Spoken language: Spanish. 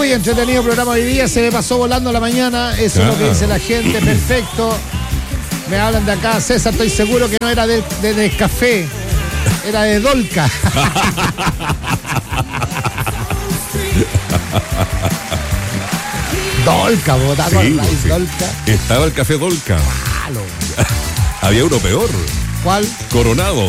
Muy entretenido programa hoy día, se me pasó volando la mañana, eso es lo que dice la gente, perfecto. Me hablan de acá, César, estoy seguro que no era de Nescafé, era de Dolca. Dolca, botado Sí, raíz, sí. Dolca. Estaba el café Dolca. Malo. Había uno peor. ¿Cuál? Coronado.